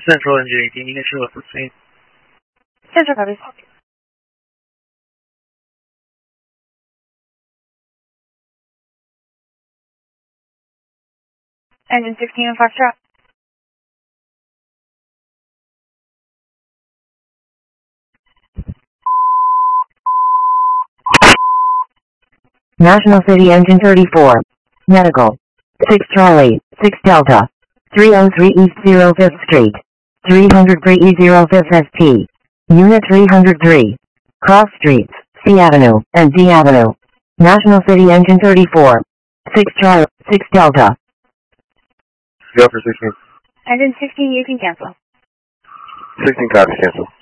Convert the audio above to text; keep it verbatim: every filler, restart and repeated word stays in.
Central Engine eighteen, you can show us the scene. Central copies. Engine sixteen on Foxtrot. National City Engine thirty-four. Medical. six Charlie, six Delta. three oh three East oh fifth Street. three hundred three E oh fifth S T. Unit three hundred three. Cross Streets, C Avenue, and D Avenue. National City Engine thirty-four. six Charlie, six Delta. Go for sixteen. Engine sixteen, you can cancel. sixteen copies, cancel.